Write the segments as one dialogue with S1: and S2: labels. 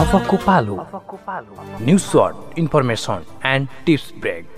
S1: अबको पालो news short information and tips brake.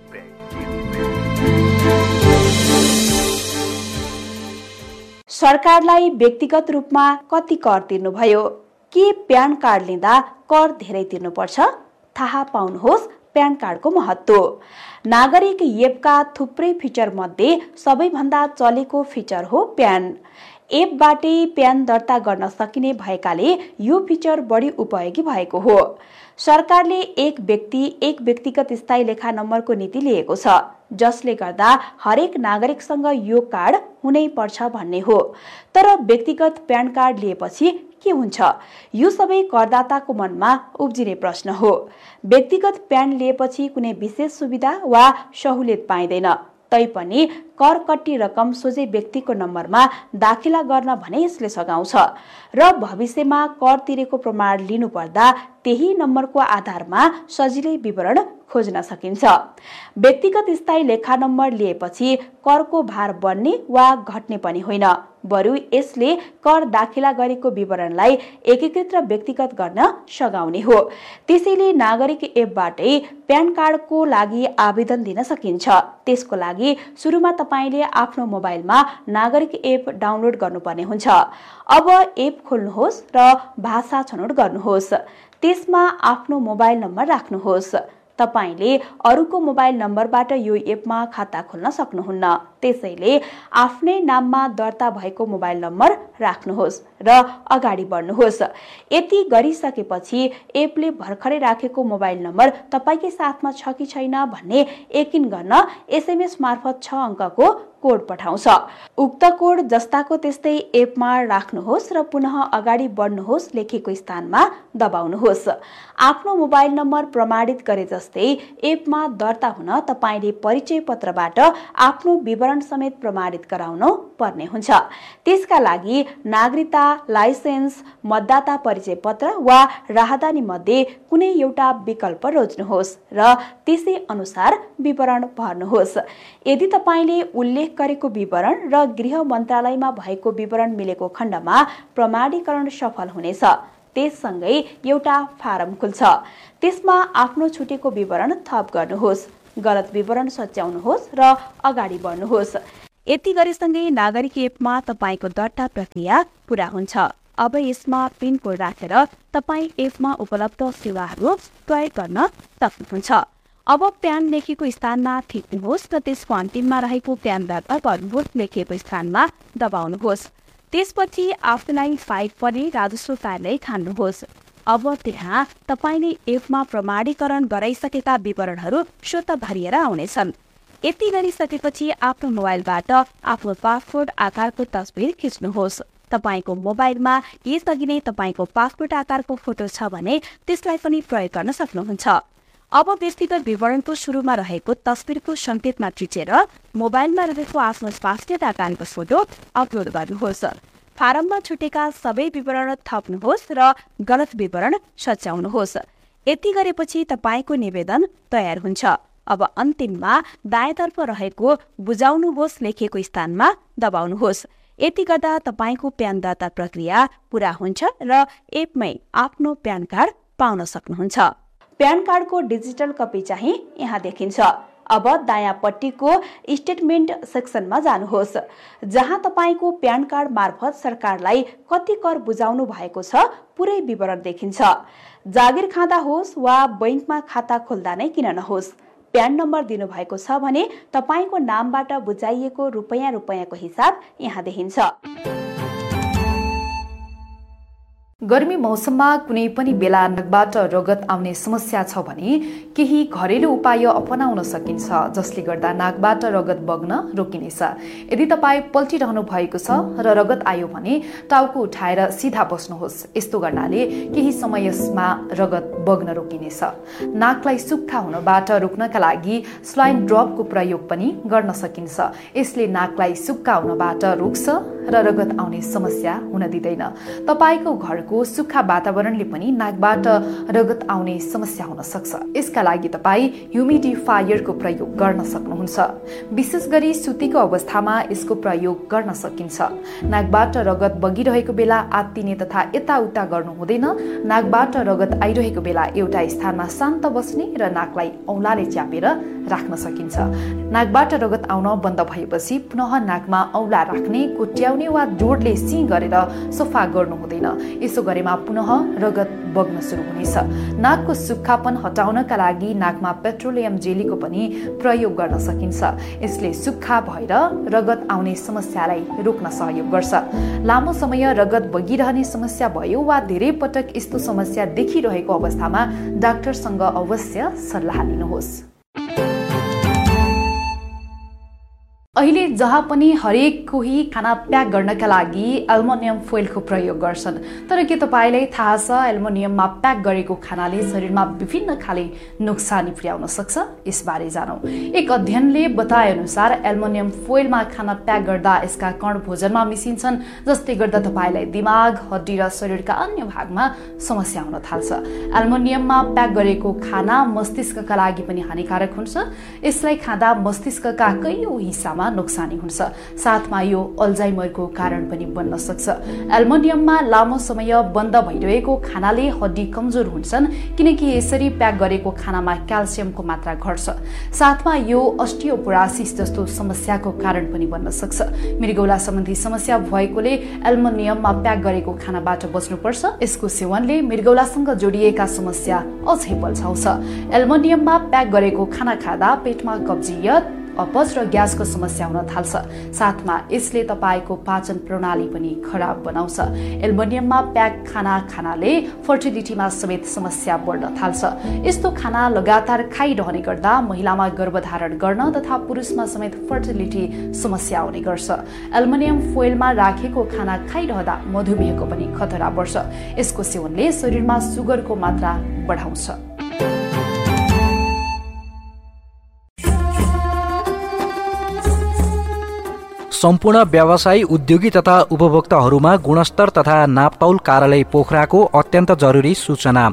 S2: सरकारलाई व्यक्तिगत रूपमा कति कर तिर्नुभयो? के प्यान कार्ड लिँदा कर धेरै तिर्नुपर्छ? थाहा पाउनुहोस् प्यान कार्डको महत्त्व। नागरिक एपका थुप्रै फिचर मध्ये सबैभन्दा चलेको फिचर हो प्यान। एपबाटै प्यान दर्ता गर्न सकिने भएकाले यो फिचर बढी उपयोगी भएको हो। सरकारले एक व्यक्ति एक व्यक्तिगत स्थायी लेखा नम्बरको नीति लिएको छ, जसले गर्दा हरेक नागरिकसँग यो कार्ड हुनै पर्छ भन्ने हो। तर व्यक्तिगत प्यान कार्ड लिएपछि के हुन्छ? यो सबै करदाताको मनमा उब्जिने प्रश्न हो। व्यक्तिगत प्यान लिएपछि कुनै विशेष सुविधा वा सहुलियत पाइँदैन, तैपनि कर कट्टी रकम सोझै व्यक्तिको नम्बरमा दाखिला गर्न भने यसले सघाउँछ र भविष्यमा कर तिरेको प्रमाण लिनुपर्दा त्यही नम्बरको आधारमा सजिलै विवरण खोज्न सकिन्छ। व्यक्तिगत स्थायी लेखा नम्बर लिएपछि करको भार बढ्ने वा घट्ने पनि होइन, बरु यसले कर दाखिला गरेको विवरणलाई एकीकृत र व्यक्तिगत गर्न सघाउने हो। त्यसैले नागरिक एपबाटै प्यान कार्डको लागि आवेदन दिन सकिन्छ। त्यसको लागि सुरुमा तपाईले आफ्नो मोबाइलमा नागरिक एप डाउनलोड गर्नुपर्ने हुन्छ। अब एप खोल्नुहोस् र भाषा छनौट गर्नुहोस्। त्यसमा आफ्नो मोबाइल नम्बर राख्नुहोस्। तपाईले अरूको मोबाइल नम्बरबाट यो एपमा खाता खोल्न सक्नुहुन्न, त्यसैले आफ्नै नाममा दर्ता भएको मोबाइल नम्बर राख्नुहोस् र अगाडि बढ्नुहोस्। यति गरिसकेपछि एपले भर्खरै राखेको मोबाइल नम्बर तपाईकै साथमा छ कि छैन भन्ने यकिन गर्न एसएमएस मार्फत 6 अङ्कको कोड पठाउँछ। उक्त कोड जस्ताको त्यस्तै एपमा राख्नुहोस् र पुनः अगाडि बढ्नुहोस् लेखेको स्थानमा दबाउनुहोस्। आफ्नो मोबाइल नम्बर प्रमाणित गरे जस्तै एपमा दर्ता हुन तपाईले परिचय पत्रबाट आफ्नो विवरण समेत प्रमाणित गराउनु पर्ने हुन्छ। त्यसका लागि नागरिकता, लाइसेन्स, मतदाता परिचय पत्र वा राहदानी मध्ये कुनै एउटा विकल्प रोज्नुहोस् र त्यसै अनुसार विवरण भर्नुहोस्। यदि तपाईले उल्लेख गरेको विवरण र गृह मन्त्रालयमा भएको विवरण मिलेको खण्डमा प्रमाणीकरण सफल हुनेछ। त्यससँगै एउटा फारम खुल्छ। त्यसमा आफ्नो छुटेको विवरण थप गर्नुहोस्, गलत विवरण सच्याउनुहोस् र अगाडि बढ्नुहोस्। यति गरेसँगै नागरिक एपमा तपाईको दर्ता प्रक्रिया पूरा हुन्छ। अब यसमा पिन कोड राखेर तपाई एपमा उपलब्ध सेवाहरू प्रयोग गर्न सक्नुहुन्छ। अब प्यान लेखेको स्थानमा थिच्नुहोस् र त्यसको अन्तिममा रहेको प्यान दर्ता गर्नुहोस् लेखिएको स्थानमा दबाउनुहोस्। त्यसपछि आफूलाई फाइल पर्ने राजस्व कार्यालय छान्नुहोस्। अब त्यहाँ तपाईले एपमा प्रमाणीकरण गराइसकेका विवरणहरू स्वतः भरिएर आउनेछन्। यति गरिसकेपछि आफ्नो मोबाइलबाट आफ्नो पासपोर्ट आकारको तस्बिर खिच्नुहोस्। तपाईको मोबाइलमा यसअघि नै तपाईको पासपोर्ट आकारको फोटो छ भने त्यसलाई पनि प्रयोग गर्न सक्नुहुन्छ। अब व्यक्तिगत विवरणको सुरुमा रहेको तस्बिरको संकेतमा थिचेर मोबाइलमा रहेको आफ्नो पासपोर्ट आकारको फोटो अपलोड गर्नुहोस्। फारममा छुटेका सबै विवरण थप्नुहोस् र गलत विवरण सच्याउनुहोस्। यति गरेपछि तपाईको निवेदन तयार हुन्छ। अब अन्तिममा दायाँतर्फ रहेको बुझाउनुहोस् लेखेको स्थानमा दबाउनुहोस्। यति गर्दा तपाईको प्यान दर्ता प्रक्रिया पूरा हुन्छ र एपमै आफ्नो प्यान कार्ड पाउन सक्नुहुन्छ। प्यान कार्डको डिजिटल कपी चाहिँ यहाँ देखिन्छ। अब दायाँपट्टिको स्टेटमेन्ट सेक्सनमा जानुहोस्, जहाँ तपाईको प्यान कार्ड मार्फत सरकारलाई कति कर बुझाउनु भएको छ पुरै विवरण देखिन्छ। जागिर खाँदा होस् वा बैंकमा खाता खोल्दा नै किन नहोस्, प्यान नम्बर दिनुभएको छ भने तपाईको नामबाट बुझाइएको रुपैयाँको हिसाब यहाँ देखिन्छ।
S3: गर्मी मौसममा कुनै पनि बेला नाकबाट रगत आउने समस्या छ भने केही घरेलु उपाय अपनाउन सकिन्छ, जसले गर्दा नाकबाट रगत बग्न रोकिनेछ। यदि तपाईँ पल्टिरहनु भएको छ र रगत आयो भने टाउको उठाएर सिधा बस्नुहोस्। यस्तो गर्नाले केही समयमा रगत बग्न रोकिनेछ। नाकलाई सुक्खा हुनबाट रोक्नका लागि स्लाइन ड्रपको प्रयोग पनि गर्न सकिन्छ। यसले नाकलाई सुक्खा हुनबाट रोक्छ र रगत आउने समस्या हुन दिँदैन। तपाईको घरको सुक्खा वातावरणले पनि नाकबाट रगत आउने समस्या हुन सक्छ। यसका लागि तपाईँ ह्युमिडिफायरको प्रयोग गर्न सक्नुहुन्छ। विशेष गरी सुतेको अवस्थामा यसको प्रयोग गर्न सकिन्छ। नाकबाट रगत बगिरहेको बेला आत्तिने तथा यताउता गर्नु हुँदैन। नाकबाट रगत आइरहेको बेला एउटा स्थानमा शान्त बस्ने र नाकलाई औँलाले च्यापेर राख्न सकिन्छ। नाकबाट रगत आउन बन्द भएपछि पुनः नाकमा औँला राख्ने, कोट्याउने वा जोडले सी गरेर सफा गर्नु हुँदैन। यसो गरेमा पुनः रगत बग्न सुरु हुनेछ। नाकको सुक्खापन हटाउनका लागि नाकमा पेट्रोलियम जेलीको पनि प्रयोग गर्न सकिन्छ। यसले सुक्खा भएर रगत आउने समस्यालाई रोक्न सहयोग गर्छ। लामो समय रगत बगिरहने समस्या भयो वा धेरै पटक यस्तो समस्या देखिरहेको अवस्थामा डाक्टरसँग अवश्य सल्लाह लिनुहोस्। अहिले जहाँ पनि हरेक कोही खाना प्याक गर्नका लागि एल्युमिनियम फोइलको प्रयोग गर्छन्। तर के तपाईलाई थाहा छ एल्युमिनियममा प्याक गरेको खानाले शरीरमा विभिन्न खाले नोक्सानी पुर्याउन सक्छ? यसबारे जानौं। एक अध्ययनले बताए अनुसार एल्युमिनियम फोइलमा खाना प्याक गर्दा यसका कण भोजनमा मिसिन्छन्, जसले गर्दा तपाईलाई दिमाग, हड्डी र शरीरका अन्य भागमा समस्या हुन थाल्छ। एल्युमिनियममा प्याक गरेको खाना मस्तिष्कका लागि पनि हानिकारक हुन्छ। यसलाई खाँदा मस्तिष्कका कैयौं हिस्सामा नोक्सानी हुन्छ। साथमा यो अल्जाइमरको कारण पनि बन्न सक्छ। एल्युमिनियममा लामो समय बन्द भइरहेको खानाले हड्डी कमजोर हुन्छन्, किनकि यसरी प्याक गरेको खानामा क्याल्सियमको मात्रा घट्छ। साथमा यो अस्टियोपोरोसिस जस्तो समस्याको कारण पनि बन्न सक्छ। मृगौला सम्बन्धी समस्या भएकोले एल्युमिनियममा प्याक गरेको खानाबाट बच्नुपर्छ। यसको सेवनले मृगौलासँग जोडिएका समस्या अझै बल्झाउँछ। एल्युमिनियममा प्याक गरेको खाना खाँदा पेटमा कब्जियत, अपच र ग्यासको समस्या हुन थाल्छ। साथमा यसले तपाईको पाचन प्रणाली पनि खराब बनाउँछ। एल्युमिनियममा प्याक खाना खानाले फर्टिलिटीमा समेत समस्या बढ्न थाल्छ। यस्तो खाना लगातार खाइरहने गर्दा महिलामा गर्भधारण गर्न तथा पुरुषमा समेत फर्टिलिटी समस्या आउने गर्छ। एल्युमिनियम फोइलमा राखेको खाना खाइरहँदा मधुमेहको पनि खतरा बढ्छ। यसको सेवनले शरीरमा सुगरको मात्रा बढाउँछ।
S1: सम्पूर्ण व्यवसायी, उद्योगी तथा उपभोक्ताहरूमा गुणस्तर तथा नापतौल कार्यालय पोखराको अत्यन्त जरुरी सूचना।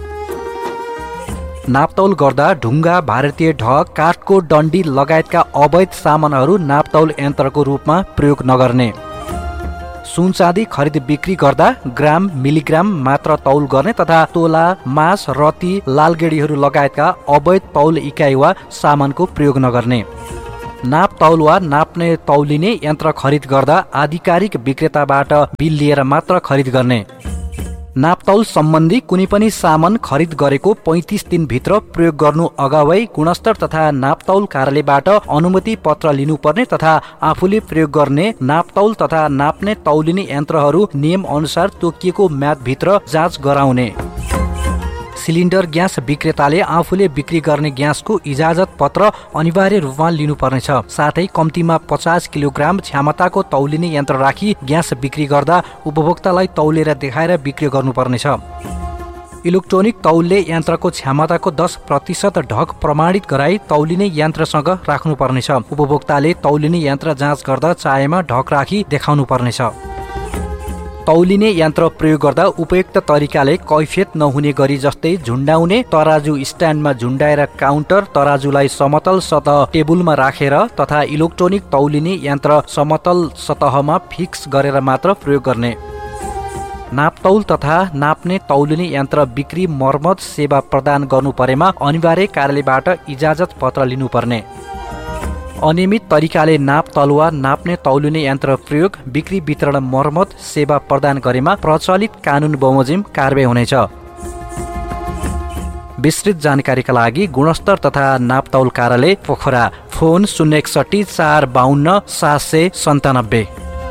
S1: नापतौल गर्दा ढुङ्गा, भारतीय ढक, काठको डन्डी लगायतका अवैध सामानहरू नापतौल यन्त्रको रूपमा प्रयोग नगर्ने। सुन चाँदी खरिद बिक्री गर्दा ग्राम, मिलिग्राम मात्र तौल गर्ने तथा तोला, मास, रती, लालगेडीहरू लगायतका अवैध तौल इकाइ वा सामानको प्रयोग नगर्ने। नाप तौल वा नाप्ने तौलिने यन्त्र खरिद गर्दा आधिकारिक विक्रेताबाट बिल लिएर मात्र खरिद गर्ने। नापतौल सम्बन्धी कुनै पनि सामान खरिद गरेको 35 दिनभित्र प्रयोग गर्नु अगावै गुणस्तर तथा नापतौल कार्यालयबाट अनुमति पत्र लिनुपर्ने तथा आफूले प्रयोग गर्ने नापतौल तथा नाप्ने तौलिने यन्त्रहरू नियम अनुसार तोकिएको म्यादभित्र जाँच गराउने। सिलिन्डर ग्यास विक्रेताले आफूले बिक्री गर्ने ग्यासको इजाजत पत्र अनिवार्य रूपमा लिनुपर्नेछ। साथै कम्तीमा 50 किलोग्राम क्षमताको तौलिने यन्त्र राखी ग्यास बिक्री गर्दा उपभोक्तालाई तौलेर देखाएर बिक्री गर्नुपर्नेछ। इलेक्ट्रोनिक तौलले यन्त्रको क्षमताको 10% ढक प्रमाणित गराई तौलिने यन्त्रसँग राख्नुपर्नेछ। उपभोक्ताले तौलिने यन्त्र जाँच गर्दा चाहेमा ढक राखी देखाउनुपर्नेछ। तौलिने यन्त्र प्रयोग गर्दा उपयुक्त तरिकाले कैफियत नहुने गरी जस्तै झुन्डाउने, तराजु स्ट्यान्डमा झुन्डाएर काउन्टर, तराजुलाई समतल सतह टेबुलमा राखेर तथा इलेक्ट्रोनिक तौलिने यन्त्र समतल सतहमा फिक्स गरेर मात्र प्रयोग गर्ने। नापतौल तथा नाप्ने तौलिने यन्त्र बिक्री, मर्मत सेवा प्रदान गर्नु परेमा अनिवार्य कार्यालयबाट इजाजत पत्र लिनुपर्ने। अनियमित तरिकाले नाप तलुवा नाप्ने तौलिने यन्त्र प्रयोग, बिक्री, वितरण, मर्मत सेवा प्रदान गरेमा प्रचलित कानुन बमोजिम कारबाही हुनेछ। विस्तृत जानकारीका लागि गुणस्तर तथा नापतौल कार्यालय पोखरा, फोन 061 452 797।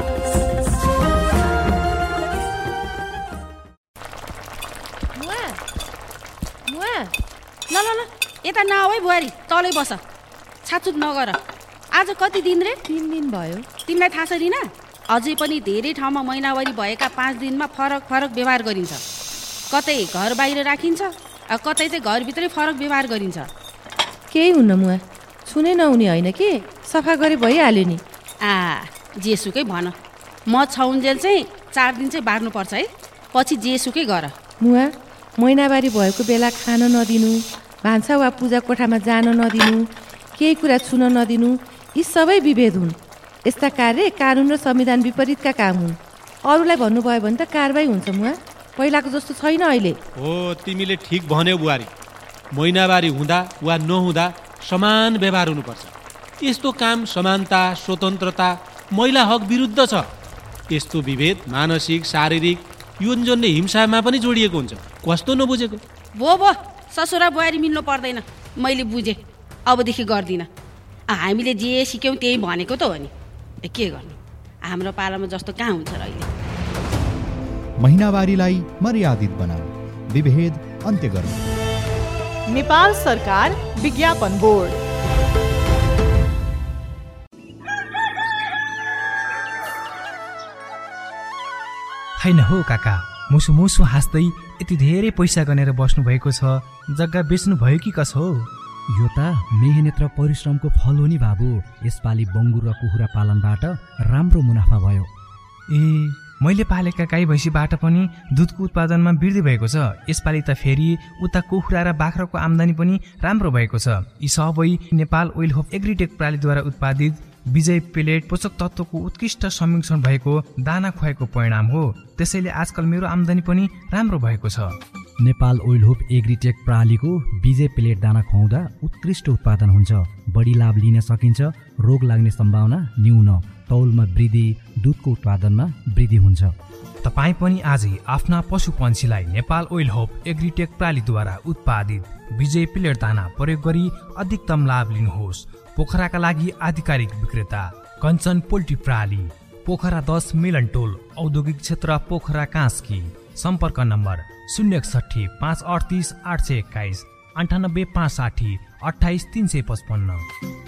S4: यता नआऊ है बुहारी, तलै बस, छाचुक नगर। आज कति दिन रे?
S5: 3 दिन भयो।
S4: तिमीलाई थाहा छ रिना, अझै पनि धेरै ठाउँमा महिनावारी भएका 5 दिनमा फरक फरक व्यवहार गरिन्छ। कतै घर बाहिर राखिन्छ, कतै चाहिँ घरभित्रै फरक व्यवहार गरिन्छ।
S5: केही हुन्न मुआ, छुनै नहुने होइन कि, सफा गरे भइहाल्यो नि।
S4: जेसुकै भन, म छाउन्जेल चाहिँ 4 दिन चाहिँ बार्नुपर्छ है, पछि जेसुकै गर।
S5: मुवा महिनावारी भएको बेला खान नदिनु, भान्सा वा पूजा कोठामा जान नदिनु, केही कुरा छुन नदिनु, यी सबै विभेद हुन्। यस्ता कार्य कानुन र संविधान विपरीतका काम हुन्। अरूलाई भन्नुभयो भने त कारबाही हुन्छ मुवा, पहिलाको जस्तो छैन अहिले।
S6: हो, तिमीले ठिक भन्यौ बुहारी। महिनावारी हुँदा वा नहुँदा समान व्यवहार हुनुपर्छ। यस्तो काम समानता, स्वतन्त्रता, महिला हक विरुद्ध छ। यस्तो विभेद मानसिक, शारीरिक, यौन हिंसामा पनि जोडिएको हुन्छ। कस्तो नबुझेको?
S4: भो ससुरा बुहारी मिल्नु पर्दैन, मैले बुझेँ, अबदेखि गर्दिनँ। हामीले जे सिक्यौँ त्यही भनेको त हो नि, के गर्नु, हाम्रो पालामा जस्तो कहाँ हुन्छ र अहिले।
S7: महिनावारीलाई मर्यादित बनाऊ, विभेद अन्त्य गरौँ।
S8: नेपाल सरकार विज्ञापन बोर्ड।
S9: हैन हो काका, मुसु मुसु हाँस्दै यति धेरै पैसा गनेर बस्नु भएको छ, जग्गा बेच्नु भयो कि कसो हो?
S10: यो त मेहनत र परिश्रमको फल हो नि बाबु। यसपालि बङ्गुर र कुखुरा पालनबाट राम्रो मुनाफा भयो।
S9: ए, मैले पालेका गाई भैँसीबाट पनि दुधको उत्पादनमा वृद्धि भएको छ। यसपालि त फेरि उता कुखुरा र बाख्राको आम्दानी पनि राम्रो भएको छ। यी सबै नेपाल ओइल होप एग्रिटेक प्रणालीद्वारा उत्पादित विजय पेलेट पोषक तत्त्वको उत्कृष्ट संमिश्रण भएको दाना खुवाएको परिणाम हो। त्यसैले आजकल मेरो आम्दानी पनि राम्रो भएको छ।
S10: नेपाल ओइल होप एग्रिटेक प्रणालीको विजय पेलेट दाना खुवाउँदा उत्कृष्ट उत्पादन हुन्छ, बढी लाभ लिन सकिन्छ, रोग लाग्ने सम्भावना न्यून, तौलमा वृद्धि, दुधको उत्पादनमा वृद्धि हुन्छ।
S9: तपाईँ पनि आजै आफ्ना पशु पन्छीलाई नेपाल ओइल होप एग्रिटेक प्रणालीद्वारा उत्पादित विजय पेलेट दाना प्रयोग गरी अधिकतम लाभ लिनुहोस्। पोखराका लागि आधिकारिक विक्रेता कञ्चन पोल्ट्री प्रणाली, पोखरा 10 मिलन टोल, औद्योगिक क्षेत्र पोखरा कास्की। सम्पर्क नम्बर 061 538 821, 98 560 28 355।